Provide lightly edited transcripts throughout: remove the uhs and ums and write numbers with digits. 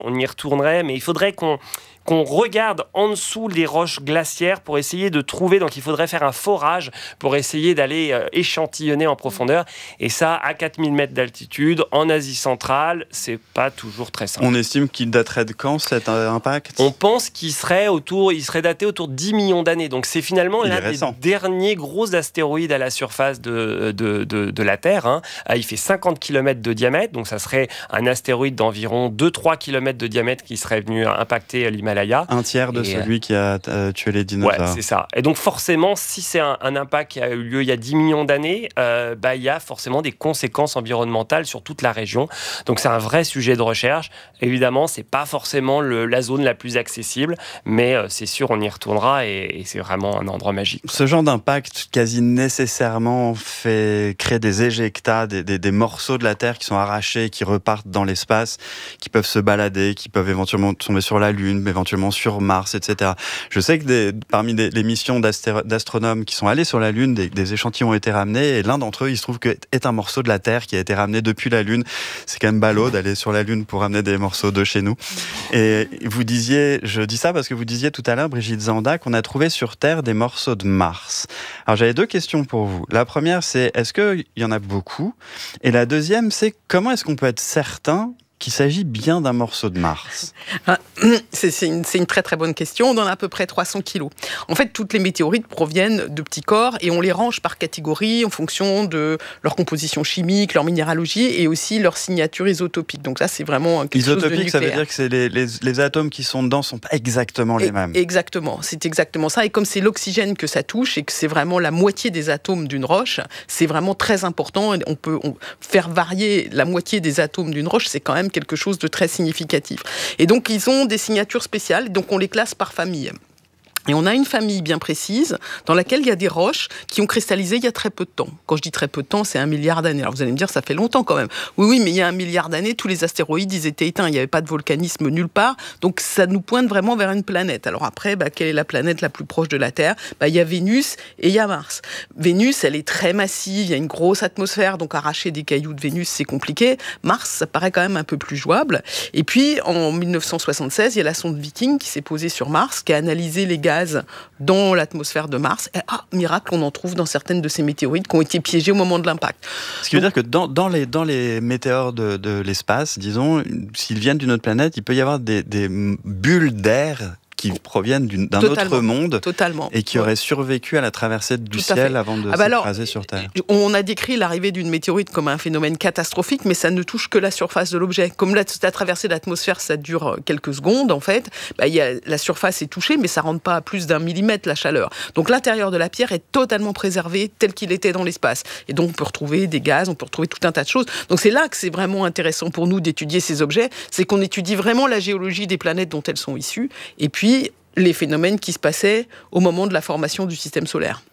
on y retournerait, mais il faudrait qu'on regarde en dessous les roches glaciaires pour essayer de trouver, donc il faudrait faire un forage pour essayer d'aller échantillonner en profondeur, et ça à 4000 mètres d'altitude, en Asie centrale, c'est pas toujours très simple. On estime qu'il daterait de quand cet impact ? On pense qu'il serait daté autour de 10 millions d'années, donc c'est finalement l'un des derniers gros astéroïdes à la surface de la Terre, hein. Il fait 50 km de diamètre, donc ça serait un astéroïde d'environ 2-3 km de diamètre qui serait venu impacter l'Himalaya. Un tiers de celui qui a tué les dinosaures. Ouais, c'est ça. Et donc forcément, si c'est un impact qui a eu lieu il y a 10 millions d'années, il y a forcément des conséquences environnementales sur toute la région. Donc c'est un vrai sujet de recherche. Évidemment, c'est pas forcément la zone la plus accessible, mais c'est sûr, on y retournera et c'est vraiment un endroit magique. Ce genre d'impact quasi nécessairement fait créer des éjectats, des morceaux de la Terre qui sont arrachés, qui repartent dans l'espace, qui peuvent se balader, qui peuvent éventuellement tomber sur la Lune, éventuellement sur Mars, etc. Je sais que parmi les missions d'astronomes qui sont allés sur la Lune, des échantillons ont été ramenés, et l'un d'entre eux, il se trouve que est un morceau de la Terre qui a été ramené depuis la Lune. C'est quand même ballot d'aller sur la Lune pour ramener des morceaux de chez nous. Et vous disiez, je dis ça parce que vous disiez tout à l'heure, Brigitte Zanda, qu'on a trouvé sur Terre des morceaux de Mars. Alors j'avais 2 questions pour vous. La première, c'est est-ce qu'il y en a beaucoup ? Et la deuxième, c'est comment est-ce qu'on peut être certain qu'il s'agit bien d'un morceau de Mars? C'est une très très bonne question. On en a à peu près 300 kilos. En fait, toutes les météorites proviennent de petits corps et on les range par catégorie en fonction de leur composition chimique, leur minéralogie et aussi leur signature isotopique. Donc ça, c'est vraiment quelque chose de nucléaire. Isotopique, ça veut dire que c'est les atomes qui sont dedans ne sont pas exactement les mêmes. Exactement, c'est exactement ça. Et comme c'est l'oxygène que ça touche et que c'est vraiment la moitié des atomes d'une roche, c'est vraiment très important. On peut faire varier la moitié des atomes d'une roche, c'est quand même quelque chose de très significatif. Et donc, ils ont des signatures spéciales, donc on les classe par famille. Et on a une famille bien précise dans laquelle il y a des roches qui ont cristallisé il y a très peu de temps. Quand je dis très peu de temps, c'est 1 milliard d'années. Alors vous allez me dire, ça fait longtemps quand même. Oui, mais il y a 1 milliard d'années, tous les astéroïdes, ils étaient éteints. Il n'y avait pas de volcanisme nulle part. Donc ça nous pointe vraiment vers une planète. Alors après, quelle est la planète la plus proche de la Terre ? Il y a Vénus et il y a Mars. Vénus, elle est très massive, il y a une grosse atmosphère, donc arracher des cailloux de Vénus, c'est compliqué. Mars, ça paraît quand même un peu plus jouable. Et puis, en 1976, il y a la sonde Viking qui s'est posée sur Mars, qui a analysé les gaz dans l'atmosphère de Mars. Et miracle, on en trouve dans certaines de ces météorites qui ont été piégées au moment de l'impact. Ce qui veut dire que dans les météores de l'espace, disons, s'ils viennent d'une autre planète, il peut y avoir des bulles d'air qui proviennent d'un autre monde et qui auraient survécu à la traversée du ciel avant de s'écraser sur Terre. On a décrit l'arrivée d'une météorite comme un phénomène catastrophique, mais ça ne touche que la surface de l'objet. Comme la traversée de l'atmosphère, ça dure quelques secondes, en fait, la surface est touchée, mais ça ne rentre pas à plus d'1 millimètre la chaleur. Donc l'intérieur de la pierre est totalement préservé tel qu'il était dans l'espace. Et donc on peut retrouver des gaz, on peut retrouver tout un tas de choses. Donc c'est là que c'est vraiment intéressant pour nous d'étudier ces objets, c'est qu'on étudie vraiment la géologie des planètes dont elles sont issues, et puis les phénomènes qui se passaient au moment de la formation du système solaire.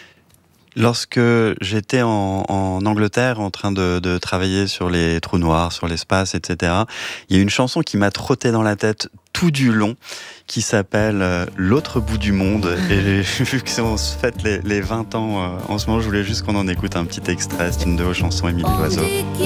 Lorsque j'étais en Angleterre en train de travailler sur les trous noirs, sur l'espace, etc., il y a une chanson qui m'a trotté dans la tête tout du long, qui s'appelle « L'autre bout du monde ». Et vu que on se fête les 20 ans en ce moment, je voulais juste qu'on en écoute un petit extrait. C'est une de vos chansons, Émilie Loiseau.